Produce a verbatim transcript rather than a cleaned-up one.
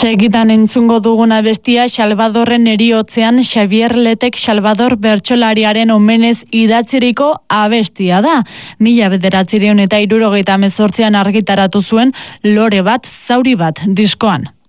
Segidan entzungo duguna bestia Salvadorren eriotzean Xavier Letek Salvador bertsolariaren omenez idatziriko abestia da. Mila bederatziehun eta hirurogeita hemezortzian argitaratu zuen Lore bat, zauri bat diskoan.